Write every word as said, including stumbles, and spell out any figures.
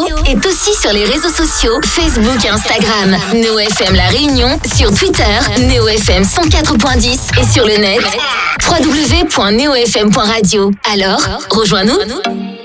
est aussi sur les réseaux sociaux Facebook et Instagram. Néo F M La Réunion sur Twitter, Néo F M cent quatre point dix et sur le net w w w point néo f m point radio. Alors, rejoins-nous.